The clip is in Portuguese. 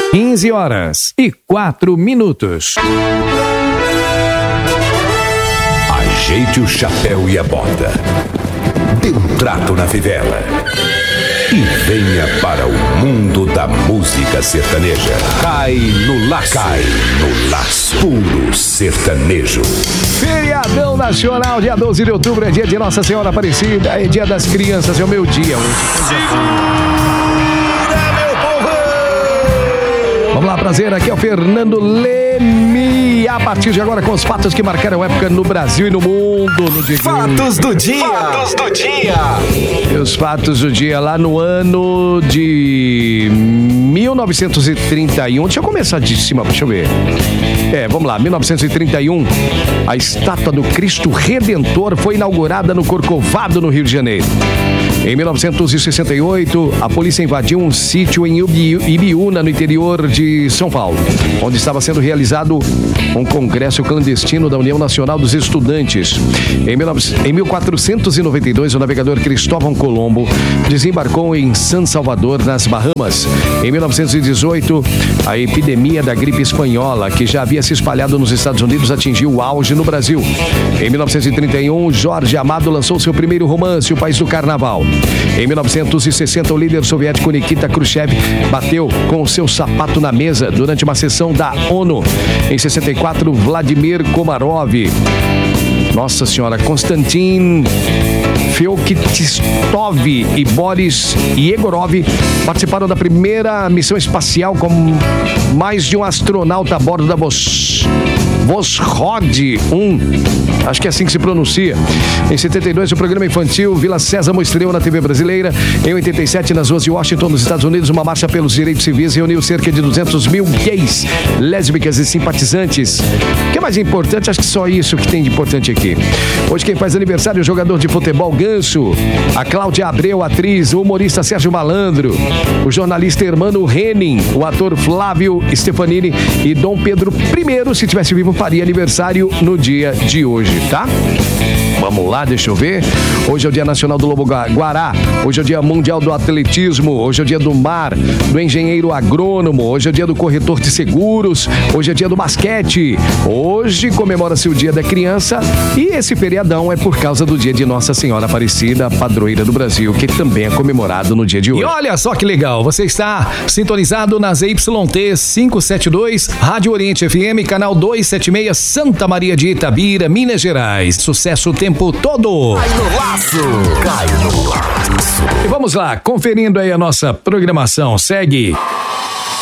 15h04. Ajeite o chapéu e a bota. Dê um trato na fivela. E venha para o mundo da música sertaneja. Cai no laço. Cai no laço. Puro sertanejo. Feriadão nacional, dia 12 de outubro, é dia de Nossa Senhora Aparecida, é dia das crianças, é o meu dia hoje. Vamos lá, prazer, aqui é o Fernando Leme. A partir de agora com os fatos que marcaram época no Brasil e no mundo. No dia Fatos do dia. Fatos do dia. E os fatos do dia lá no ano de 1931. Deixa eu começar de cima, deixa eu ver. Vamos lá, 1931, a estátua do Cristo Redentor foi inaugurada no Corcovado, no Rio de Janeiro. Em 1968, a polícia invadiu um sítio em Ibiúna, no interior de São Paulo, onde estava sendo realizado um congresso clandestino da União Nacional dos Estudantes. Em 1492, o navegador Cristóvão Colombo desembarcou em San Salvador, nas Bahamas. Em 1918, a epidemia da gripe espanhola, que já havia se espalhado nos Estados Unidos, atingiu o auge no Brasil. Em 1931, Jorge Amado lançou seu primeiro romance, O País do Carnaval. Em 1960, o líder soviético Nikita Khrushchev bateu com o seu sapato na mesa durante uma sessão da ONU. Em 64, Vladimir Komarov, Nossa Senhora, Konstantin Feoktistov e Boris Yegorov participaram da primeira missão espacial com mais de um astronauta a bordo da Voskhod 1. Acho que é assim que se pronuncia. Em 72, o programa infantil Vila Sésamo estreou na TV brasileira. Em 87, nas ruas de Washington, nos Estados Unidos, uma marcha pelos direitos civis reuniu cerca de 200 mil gays, lésbicas e simpatizantes. O que é mais importante? Acho que só isso que tem de importante aqui. Hoje quem faz aniversário é o jogador de futebol Ganso, a Cláudia Abreu, atriz, o humorista Sérgio Malandro, o jornalista Hermano Henning, o ator Flávio Stefanini e Dom Pedro I, se tivesse vivo, faria aniversário no dia de hoje, tá? Vamos lá, deixa eu ver. Hoje é o Dia Nacional do Lobo Guará. Hoje é o Dia Mundial do Atletismo. Hoje é o Dia do Mar, do Engenheiro Agrônomo. Hoje é o Dia do Corretor de Seguros. Hoje é o Dia do Basquete. Hoje comemora-se o Dia da Criança. E esse feriadão é por causa do Dia de Nossa Senhora Aparecida, padroeira do Brasil, que também é comemorado no dia de hoje. E olha só que legal, você está sintonizado nas YT 572, Rádio Oriente FM, canal 276, Santa Maria de Itabira, Minas Gerais. Sucesso o tempo todo. Cai no laço. Cai no laço. E vamos lá, conferindo aí a nossa programação. Segue